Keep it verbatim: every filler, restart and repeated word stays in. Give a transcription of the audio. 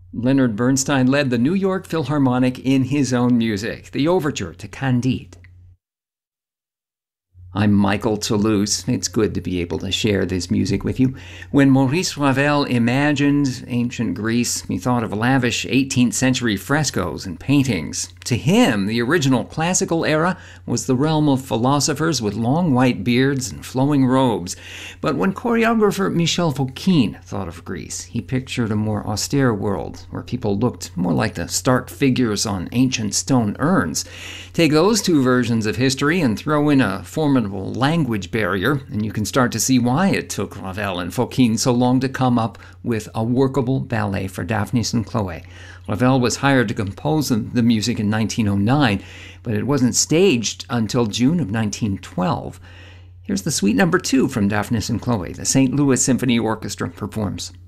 Leonard Bernstein led the New York Philharmonic in his own music, the overture to Candide. I'm Michael Toulouse. It's good to be able to share this music with you. When Maurice Ravel imagined ancient Greece, he thought of lavish eighteenth century frescoes and paintings. To him, the original classical era was the realm of philosophers with long white beards and flowing robes. But when choreographer Michel Fokine thought of Greece, he pictured a more austere world where people looked more like the stark figures on ancient stone urns. Take those two versions of history and throw in a formidable language barrier, and you can start to see why it took Ravel and Fokine so long to come up with a workable ballet for Daphnis and Chloe. Ravel was hired to compose the music in nineteen oh nine, but it wasn't staged until June of nineteen twelve. Here's the suite number two from Daphnis and Chloe. The Saint Louis Symphony Orchestra performs.